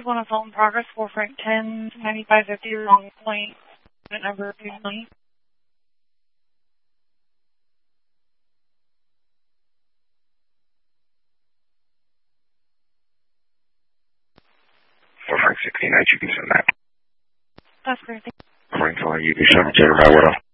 on assault in progress for Frank 10, 9550, wrong point, number 2 million. For Frank 69, you can send that. That's great. Frank 4, you can send it to everybody.